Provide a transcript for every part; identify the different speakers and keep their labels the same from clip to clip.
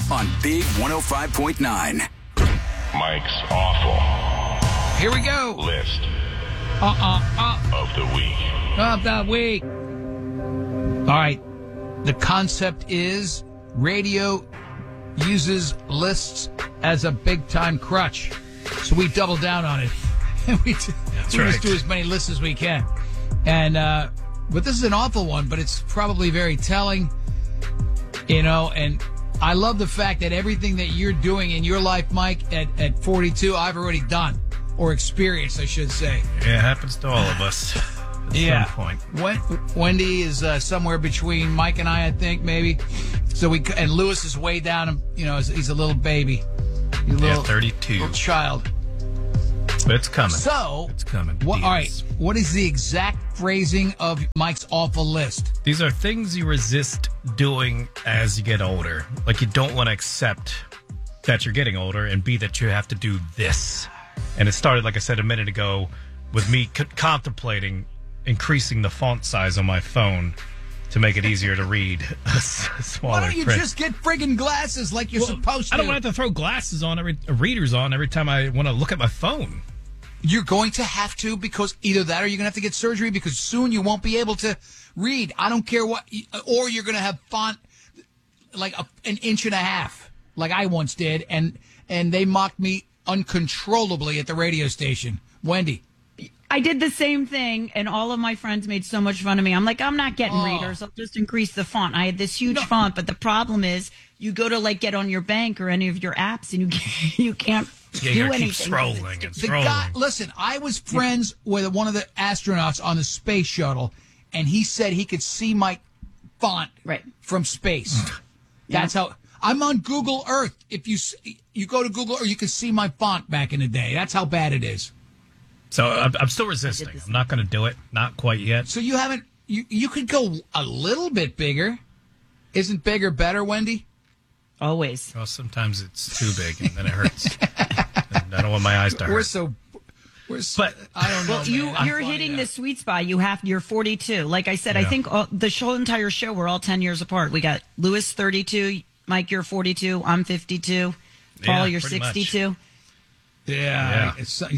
Speaker 1: on Big 105.9.
Speaker 2: Mike's awful
Speaker 3: Here we go.
Speaker 2: list of the week.
Speaker 3: Of the week. All right. The concept is radio uses lists as a big-time crutch. So we double down on it. And we just do as many lists as we can. And but this is an awful one, but it's probably very telling. You know, and I love the fact that everything that you're doing in your life, Mike, at 42, I've already done. Or experienced, I should say.
Speaker 4: Yeah, it happens to all of us at some point.
Speaker 3: Wendy is somewhere between Mike and I think, maybe. So and Lewis is way down, you know, he's a little baby. He's a
Speaker 4: 32.
Speaker 3: Little child.
Speaker 4: But it's coming.
Speaker 3: So,
Speaker 4: it's coming.
Speaker 3: All right, what is the exact phrasing of Mike's awful list?
Speaker 4: These are things you resist doing as you get older. Like you don't want to accept that you're getting older, and B, that you have to do this. And it started, like I said a minute ago, with me contemplating increasing the font size on my phone to make it easier to read a smaller
Speaker 3: Why don't you
Speaker 4: print.
Speaker 3: just get friggin' glasses like you're supposed to?
Speaker 4: I don't want to have to throw glasses on, readers on every time I want to look at my phone.
Speaker 3: You're going to have to, because either that or you're going to have to get surgery, because soon you won't be able to read. I don't care what, or you're going to have font like an inch and a half, like I once did, and they mocked me uncontrollably at the radio station. Wendy.
Speaker 5: I did the same thing, and all of my friends made so much fun of me. I'm like, I'm not getting readers. I'll just increase the font. I had this huge font, but the problem is you go to like get on your bank or any of your apps, and you can't do anything.
Speaker 4: Keep scrolling and scrolling.
Speaker 3: Listen, I was friends with one of the astronauts on the space shuttle, and he said he could see my font from space. That's how. I'm on Google Earth. If you go to Google Earth, you can see my font back in the day. That's how bad it is.
Speaker 4: So I'm still resisting. I'm not going to do it. Not quite yet.
Speaker 3: So you haven't. You could go a little bit bigger. Isn't bigger better, Wendy?
Speaker 5: Always.
Speaker 4: Well, sometimes it's too big and then it hurts. And I don't want my eyes to hurt.
Speaker 3: But I don't know.
Speaker 5: Well, you're hitting the sweet spot. You're 42. Like I said, I think the whole entire show, we're all 10 years apart. We got Lewis 32, Mike, you're 42, I'm 52, Paul, you're 62.
Speaker 3: Much. Yeah,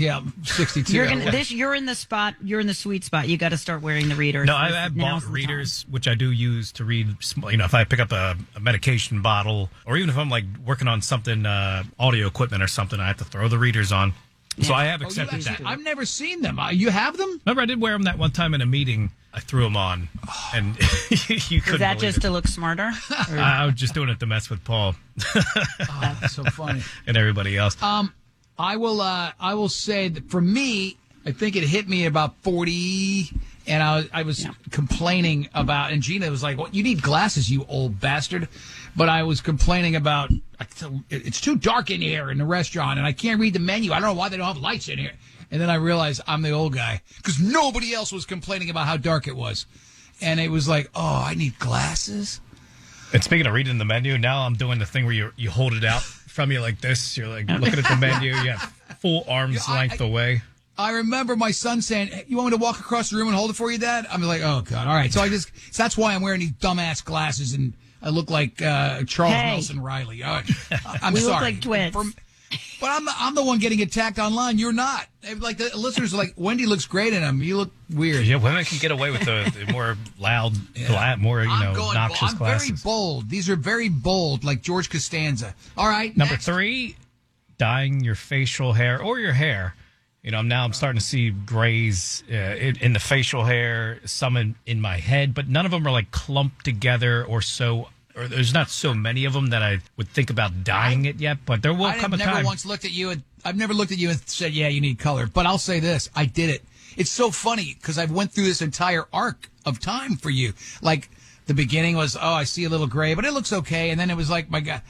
Speaker 3: 62.
Speaker 5: You're in the spot. You're in the sweet spot. You got to start wearing the readers.
Speaker 4: No, I've bought readers, which I do use to read. You know, if I pick up a medication bottle, or even if I'm like working on something, audio equipment or something, I have to throw the readers on. So I have accepted that.
Speaker 3: I've never seen them. You have them?
Speaker 4: Remember, I did wear them that one time in a meeting. I threw them on, and you couldn't.
Speaker 5: Was that just to look smarter?
Speaker 4: I was just doing it to mess with Paul.
Speaker 3: That's so funny.
Speaker 4: And everybody else.
Speaker 3: I will say that for me, I think it hit me about 40, and I was complaining about, and Gina was like, "Well, you need glasses, you old bastard." But I was complaining about, it's too dark in here in the restaurant, and I can't read the menu. I don't know why they don't have lights in here. And then I realized I'm the old guy, because nobody else was complaining about how dark it was. And it was like, oh, I need glasses.
Speaker 4: And speaking of reading the menu, now I'm doing the thing where you hold it out from you like this. You're like looking at the menu. You have full arm's length away.
Speaker 3: I remember my son saying, "Hey, you want me to walk across the room and hold it for you, Dad?" I'm like, "Oh God, all right." So that's why I'm wearing these dumbass glasses, and I look like Charles Nelson Riley. I'm
Speaker 5: we
Speaker 3: sorry,
Speaker 5: look like twins.
Speaker 3: But I'm the one getting attacked online. You're not. Like the listeners are like, "Wendy looks great in them. You look weird."
Speaker 4: Yeah, women can get away with the more loud, more obnoxious
Speaker 3: I'm
Speaker 4: glasses.
Speaker 3: very bold. These are very bold, like George Costanza. All right,
Speaker 4: Number
Speaker 3: next.
Speaker 4: 3, dyeing your facial hair or your hair. You know, I'm starting to see grays in the facial hair, some in my head, but none of them are like clumped together or there's not so many of them that I would think about dyeing it yet, but there will come a time.
Speaker 3: I've never looked at you and said, "Yeah, you need color." But I'll say this: I did it. It's so funny because I've went through this entire arc of time for you. Like the beginning was, I see a little gray, but it looks okay, and then it was like, my God,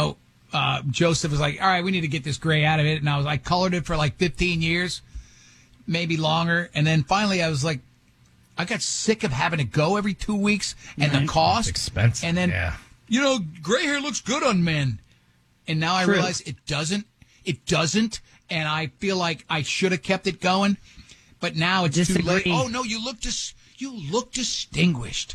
Speaker 3: Joseph was like, "All right, we need to get this gray out of it," and I colored it for like 15 years, maybe longer, and then finally I was like, I got sick of having to go every 2 weeks and the cost.
Speaker 4: It's expensive.
Speaker 3: And then, gray hair looks good on men. And now I realize it doesn't. It doesn't. And I feel like I should have kept it going. But now it's too late. Oh, no, you look distinguished.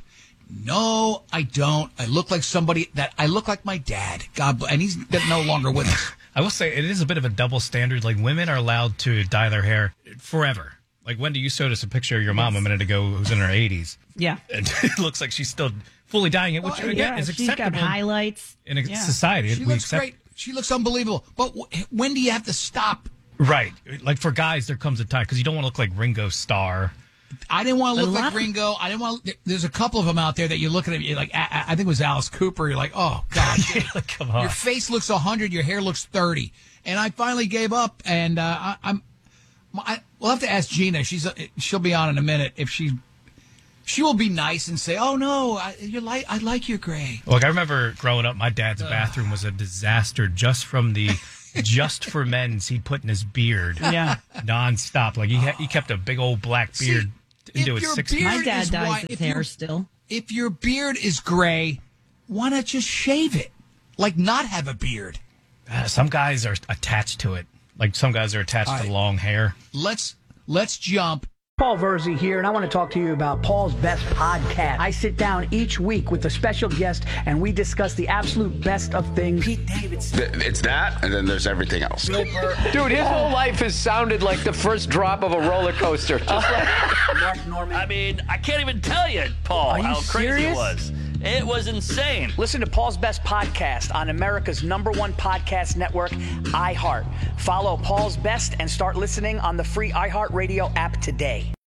Speaker 3: No, I don't. I look like I look like my dad. And he's no longer with us.
Speaker 4: I will say it is a bit of a double standard. Like, women are allowed to dye their hair forever. Like, Wendy, you showed us a picture of your mom a minute ago who's in her 80s.
Speaker 5: Yeah.
Speaker 4: And it looks like she's still fully dyeing it, which, again, is
Speaker 5: she's
Speaker 4: acceptable.
Speaker 5: Got highlights.
Speaker 4: In a society.
Speaker 3: She looks great. She looks unbelievable. But when do you have to stop?
Speaker 4: Right. Like, for guys, there comes a time, because you don't want to look like Ringo Starr.
Speaker 3: I didn't want to look like Ringo. I didn't want. There's a couple of them out there that you look at them, you're like, I think it was Alice Cooper. You're like, oh God,
Speaker 4: like, come on.
Speaker 3: Your face looks 100, your hair looks 30, and I finally gave up. And we'll have to ask Gina. She'll be on in a minute. If she will be nice and say, oh no, I like your gray.
Speaker 4: Look, I remember growing up, my dad's bathroom was a disaster just from the. Just for men's, he'd put in his beard, nonstop. Like he kept a big old black beard into his 60s.
Speaker 5: My dad dyes his hair still.
Speaker 3: If your beard is gray, why not just shave it? Like not have a beard.
Speaker 4: Some guys are attached to it. Like some guys are attached to long hair.
Speaker 3: Let's jump.
Speaker 6: Paul Verzi here, and I want to talk to you about Paul's Best Podcast. I sit down each week with a special guest, and we discuss the absolute best of things. Pete Davidson.
Speaker 7: It's that, and then there's everything else.
Speaker 8: Dude, his whole life has sounded like the first drop of a roller coaster.
Speaker 6: Mark Norman.
Speaker 9: I mean, I can't even tell you, Paul, how crazy
Speaker 6: serious?
Speaker 9: it was. It was insane.
Speaker 6: Listen to Paul's Best Podcast on America's #1 podcast network, iHeart. Follow Paul's Best and start listening on the free iHeartRadio app today.